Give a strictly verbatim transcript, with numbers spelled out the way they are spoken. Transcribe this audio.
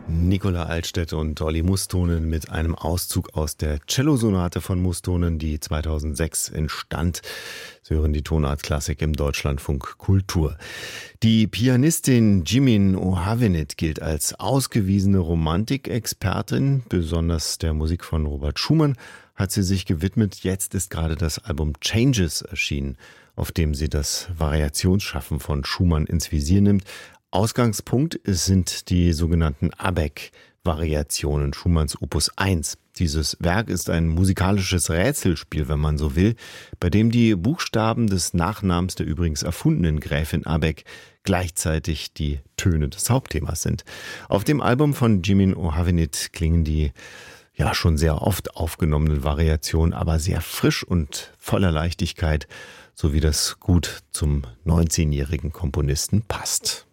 Nicola Altstädt und Olli Mustonen mit einem Auszug aus der Cellosonate von Mustonen, die zweitausendsechs entstand. Sie hören die Tonart-Klassik im Deutschlandfunk Kultur. Die Pianistin Jimin Ohavinit gilt als ausgewiesene Romantikexpertin. Besonders der Musik von Robert Schumann hat sie sich gewidmet. Jetzt ist gerade das Album Changes erschienen, auf dem sie das Variationsschaffen von Schumann ins Visier nimmt. Ausgangspunkt sind die sogenannten Abegg-Variationen Schumanns Opus eins. Dieses Werk ist ein musikalisches Rätselspiel, wenn man so will, bei dem die Buchstaben des Nachnamens der übrigens erfundenen Gräfin Abegg gleichzeitig die Töne des Hauptthemas sind. Auf dem Album von Jimin Ohavinit klingen die ja schon sehr oft aufgenommenen Variationen, aber sehr frisch und voller Leichtigkeit, so wie das gut zum neunzehnjährigen Komponisten passt.